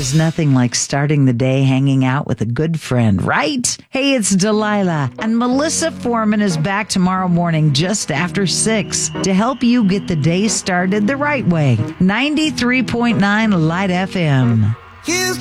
There's nothing like starting the day hanging out with a good friend, right? Hey, it's Delilah, and Melissa Foreman is back tomorrow morning just after 6 to help you get the day started the right way. 93.9 Light FM. Here's